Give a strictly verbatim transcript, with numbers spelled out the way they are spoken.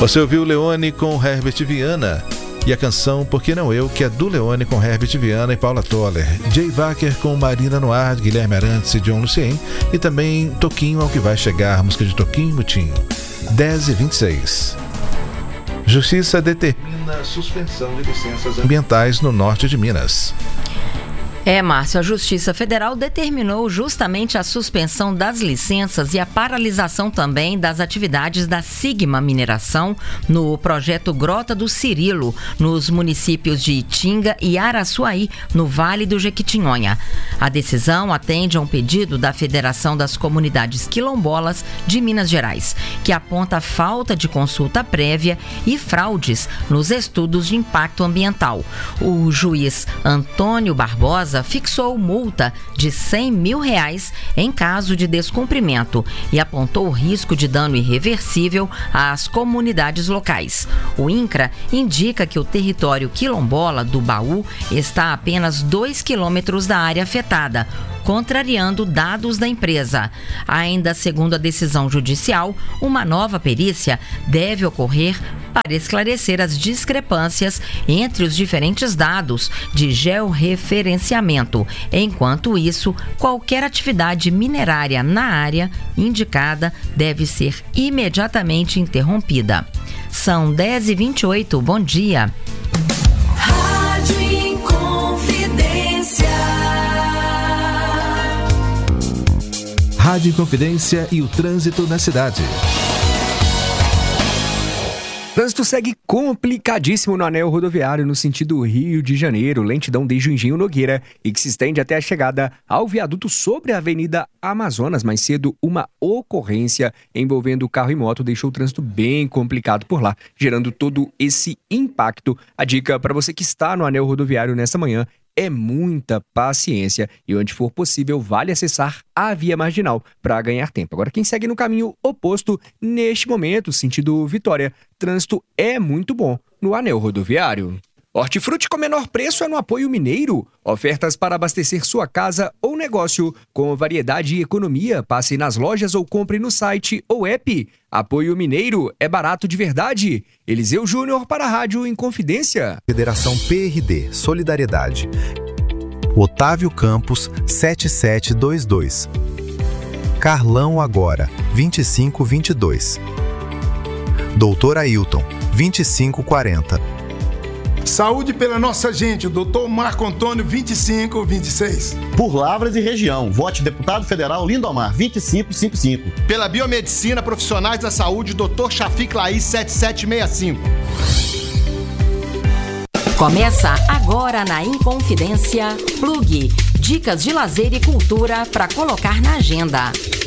Você ouviu Leone com Herbert Viana e a canção Por Que Não Eu, que é do Leone com Herbert Viana e Paula Toller. Jay Wacker com Marina Noir, Guilherme Arantes e John Lucien. E também Toquinho ao que vai chegar, música de Toquinho Mutinho. dez e vinte e seis. Justiça determina suspensão de licenças ambientais no norte de Minas. É, Márcio, a Justiça Federal determinou justamente a suspensão das licenças e a paralisação também das atividades da Sigma Mineração no projeto Grota do Cirilo, nos municípios de Itinga e Araçuaí, no Vale do Jequitinhonha. A decisão atende a um pedido da Federação das Comunidades Quilombolas de Minas Gerais, que aponta falta de consulta prévia e fraudes nos estudos de impacto ambiental. O juiz Antônio Barbosa fixou multa de cem mil reais em caso de descumprimento e apontou o risco de dano irreversível às comunidades locais. O INCRA indica que o território quilombola do Baú está a apenas dois quilômetros da área afetada, contrariando dados da empresa. Ainda segundo a decisão judicial, uma nova perícia deve ocorrer para esclarecer as discrepâncias entre os diferentes dados de georreferenciamento. Enquanto isso, qualquer atividade minerária na área indicada deve ser imediatamente interrompida. São dez e vinte e oito. Bom dia. Rádio Inconfidência. Rádio Inconfidência e o trânsito na cidade. O trânsito segue complicadíssimo no anel rodoviário no sentido Rio de Janeiro, lentidão desde o Engenho Nogueira e que se estende até a chegada ao viaduto sobre a Avenida Amazonas. Mais cedo, uma ocorrência envolvendo carro e moto deixou o trânsito bem complicado por lá, gerando todo esse impacto. A dica para você que está no anel rodoviário nessa manhã é muita paciência e onde for possível vale acessar a via marginal para ganhar tempo. Agora quem segue no caminho oposto neste momento, sentido Vitória, trânsito é muito bom no anel rodoviário. Hortifruti com menor preço é no Apoio Mineiro. Ofertas para abastecer sua casa ou negócio com variedade e economia. Passe nas lojas ou compre no site ou app. Apoio Mineiro é barato de verdade. Eliseu Júnior para a Rádio Inconfidência. Federação P R D Solidariedade. Otávio Campos sete sete dois dois. Carlão Agora vinte e cinco vinte e dois. Doutor Ailton vinte e cinco quarenta. Saúde pela nossa gente, o doutor Marco Antônio, vinte e cinco vinte e seis. Por Lavras e região, vote deputado federal Lindomar, vinte e cinco cinquenta e cinco. Pela biomedicina, profissionais da saúde, doutor Shafik Laís, sete sete seis cinco. Começa agora na Inconfidência, Plug. Dicas de lazer e cultura para colocar na agenda.